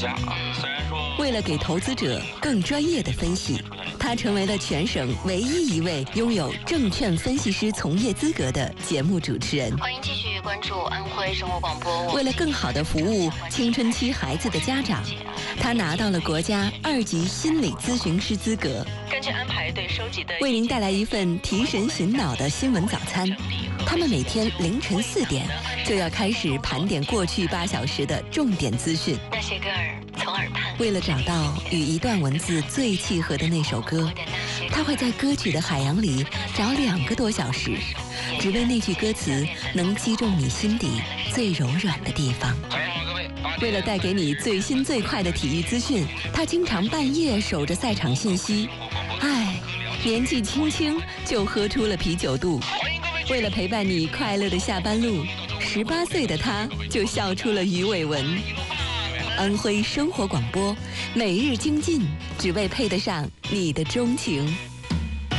家啊。虽然说为了给投资者更专业的分析，他成为了全省唯一一位拥有证券分析师从业资格的节目主持人。 欢迎继续关注安徽生活广播。 为了更好地服务青春期孩子的家长，他拿到了国家2级心理咨询师资格。 根据安排对收集的， 为您带来一份提神醒脑的新闻早餐。他们每天凌晨4点就要开始盘点过去8小时的重点资讯。 那些歌儿从耳畔， 为了找到与一段文字最契合的那首歌，他会在歌曲的海洋里找2个多小时，只为那句歌词能击中你心底最柔软的地方。为了带给你最新最快的体育资讯，他经常半夜守着赛场信息。年纪轻轻就喝出了啤酒肚。为了陪伴你快乐的下班路，18岁的他就笑出了鱼尾纹。安徽生活广播，每日精进，只为配得上你的钟情。